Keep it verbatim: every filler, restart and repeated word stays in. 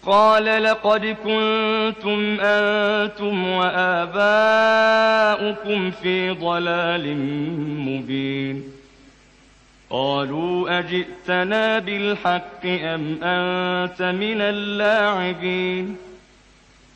قال لقد كنتم أنتم وآباؤكم في ضلال مبين قالوا أجئتنا بالحق أم أنت من اللاعبين